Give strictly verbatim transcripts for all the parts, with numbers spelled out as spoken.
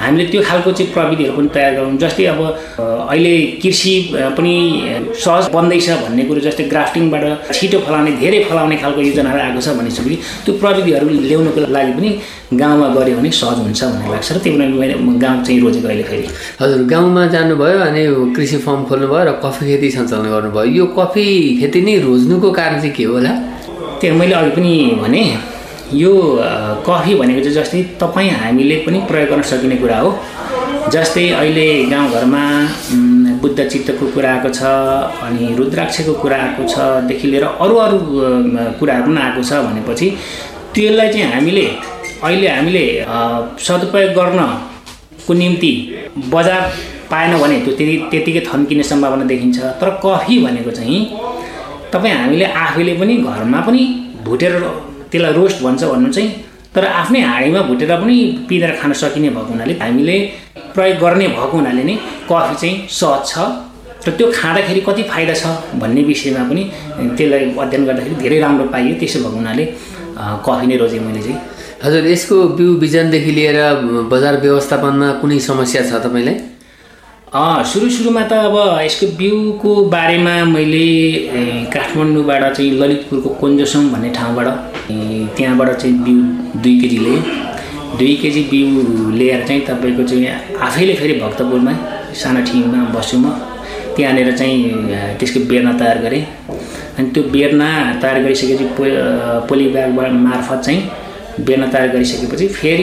हामीले त्यो खालको चाहिँ प्रविधिहरू पनि तयार गरौँ। जस्तै अब अहिले कृषि पनि सहज बन्दैछ भन्ने कुरो, जस्तै ग्राफ्टिङबाट छिटो फलाउने धेरै फलाउने खालको योजनाहरू आएको छ भनेपछि त्यो प्रविधिहरू ल्याउनको लागि पनि गाउँमा गऱ्यो भने सहज हुन्छ भन्ने लाग्छ र त्यही भएर मैले गाउँ चाहिँ रोजेको अहिले फेरि। हजुर, गाउँमा जानुभयो अनि कृषि फर्म खोल्नुभयो र कफी खेती सञ्चालन गर्नुभयो। यो कफी खेती नै रोज्नुको कारण चाहिँ के होला? त्यो मैले अघि पनि भने यो कफी भनेको चाहिँ जस्तै तपाईँ हामीले पनि प्रयोग गर्न सकिने कुरा हो। जस्तै अहिले गाउँघरमा बुद्ध चित्तको कुरा आएको छ, अनि रुद्राक्षको कुरा आएको छदेखि लिएर अरू अरू कुराहरू पनि आएको छ भनेपछि त्यसलाई चाहिँ हामीले अहिले हामीले सदुपयोग गर्नको निम्ति बजार पाएन भने त्यो त्यति त्यतिकै थन्किने सम्भावना देखिन्छ। तर कफी भनेको चाहिँ तपाईँ हामीले आफैले पनि घरमा पनि भुटेर त्यसलाई रोस्ट भन्छ भन्नु चाहिँ, तर आफ्नै हाँडीमा भुटेर पनि पिँधेर खान सकिने भएको हुनाले हामीले प्रयोग गर्ने भएको हुनाले नै कफी चाहिँ सहज छ र त्यो खाँदाखेरि कति फाइदा छ भन्ने विषयमा पनि त्यसलाई अध्ययन गर्दाखेरि धेरै राम्रो पाइयो। त्यसो भएको हुनाले कफी नै रोजेँ मैले चाहिँ। हजुर, यसको बिउ बिजनदेखि लिएर बजार व्यवस्थापनमा कुनै समस्या छ तपाईँलाई? सुरु सुरुमा त अब यसको बिउको बारेमा मैले काठमाडौँबाट चाहिँ ललितपुरको कोन्जोसम भन्ने ठाउँबाट त्यहाँबाट चाहिँ बिउ दुई केजी लिएँ। दुई केजी बिउ लिएर चाहिँ तपाईँको चाहिँ आफैले फेरि भक्तपुरमा सानो टिममा बस्छु म। त्यहाँनिर चाहिँ त्यसको बेर्ना तयार गरेँ। अनि त्यो बेर्ना तयार गरिसकेपछि पो पोली ब्यागबाट मार्फत चाहिँ बेर्ना तयार गरिसकेपछि फेरि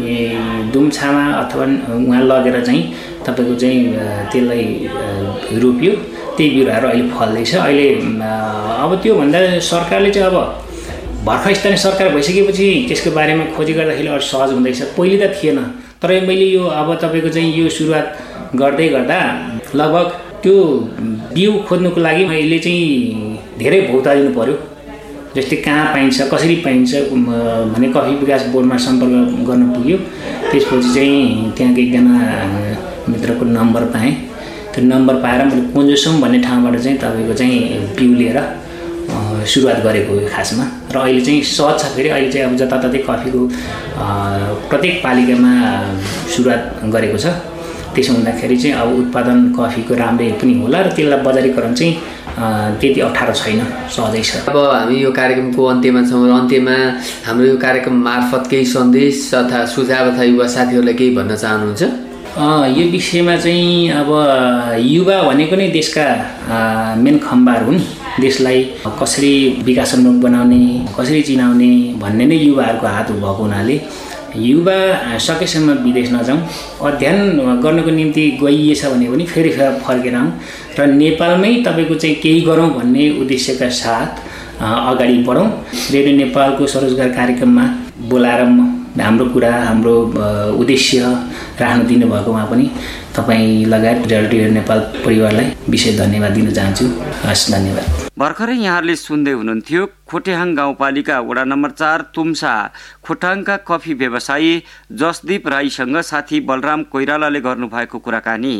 दुम्छामा अथवा उहाँ लगेर चाहिँ तपाईँको चाहिँ त्यसलाई रोप्यो। त्यही बिरुवाहरू अहिले फल्दैछ। अहिले अब त्योभन्दा सरकारले चाहिँ अब भर्खर स्थानीय सरकार भइसकेपछि त्यसको बारेमा खोजी गर्दाखेरि अरू सहज हुँदैछ। पहिले त थिएन, तर मैले यो अब तपाईँको चाहिँ यो सुरुवात गर्दै गर्दा लगभग त्यो बिउ खोज्नुको लागि मैले चाहिँ धेरै भौता दिनु पऱ्यो। जस्तै कहाँ पाइन्छ, कसरी पाइन्छ भने कफी विकास बोर्डमा सम्पर्क गर्न पुग्यो। त्यसपछि चाहिँ त्यहाँको एकजना मित्रको नम्बर पाएँ। त्यो नम्बर पाएर मैले कोन्जोसम भन्ने ठाउँबाट चाहिँ तपाईँको चाहिँ बिउ लिएर सुरुवात गरेको हो खासमा। र अहिले चाहिँ सहज छ। फेरि अहिले चाहिँ अब जताततै कफीको प्रत्येक पालिकामा सुरुवात गरेको छ। त्यसो हुँदाखेरि चाहिँ अब उत्पादन कफीको राम्रै पनि होला र त्यसलाई बजारीकरण चाहिँ त्यति अप्ठ्यारो छैन, सहजै छ। अब हामी यो कार्यक्रमको अन्त्यमा छौँ र अन्त्यमा हाम्रो यो कार्यक्रम मार्फत केही सन्देश अथवा सुझाव अथवा युवा साथीहरूलाई केही भन्न चाहनुहुन्छ? यो विषयमा चाहिँ अब युवा भनेको नै देशका मेन खम्बाहरू हुन्। देशलाई कसरी विकासोन्मुख बनाउने, कसरी चिनाउने भन्ने नै युवाहरूको हात भएको हुनाले युवा सकेसम्म विदेश नजाउँ। अध्ययन गर्नको निम्ति गइएछ भने पनि फेरि फर्केर आउँ र नेपालमै तपाईँको चाहिँ केही गरौँ भन्ने उद्देश्यका साथ अगाडि बढौँ। रेडियो नेपालको स्वरोजगार कार्यक्रममा बोलाएर हाम्रो कुरा, हाम्रो उद्देश्य राख्न दिनुभएकोमा पनि तपाईँ लगायत रेडियो नेपाल परिवारलाई विशेष धन्यवाद दिन चाहन्छु। हस्, धन्यवाद। भर्खरै यहाँहरूले सुन्दै हुनुहुन्थ्यो खोटेहाङ गाउँपालिका वडा नम्बर चार तुम्सा खोटाङका कफी व्यवसायी जसदीप राईसँग साथी बलराम कोइरालाले गर्नुभएको कुराकानी।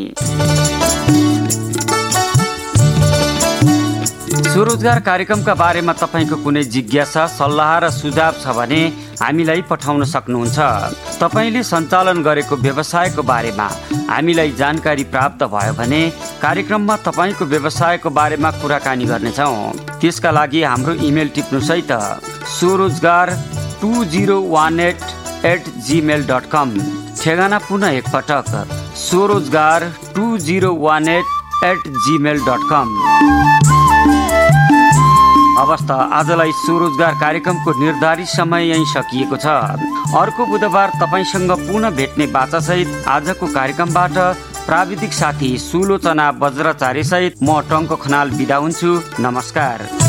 स्वरोजगार कार्यक्रमका बारेमा तपाईँको कुनै जिज्ञासा, सल्लाह र सुझाव छ भने हामीलाई पठाउन सक्नुहुन्छ। तपाईँले सञ्चालन गरेको व्यवसायको बारेमा हामीलाई जानकारी प्राप्त भयो भने कार्यक्रममा तपाईँको व्यवसायको बारेमा कुराकानी गर्नेछौँ। त्यसका लागि हाम्रो इमेल टिप्नुहोस् है त, स्वरोजगार two zero one eight at Gmail dot कम। ठेगाना पुनः एकपटक, स्वरोजगार two zero one eight at Gmail dot कम। अवस्था आजलाई स्वरोजगार कार्यक्रमको निर्धारित समय यही सकिएको छ। अर्को बुधबार तपाईसँग पुनः भेट्ने बाचासहित आजको कार्यक्रमबाट प्राविधिक साथी सुलोचना वज्राचार्य सहित म टङ्क खनाल बिदा हुन्छु। नमस्कार।